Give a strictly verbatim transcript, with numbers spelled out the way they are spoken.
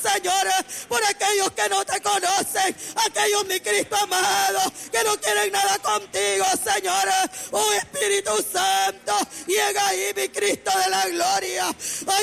Señor, por aquellos que no te conocen, aquellos, mi Cristo amado, que no quieren nada contigo, Señor. Oh Espíritu Santo, llega ahí, mi Cristo de la gloria. Ay,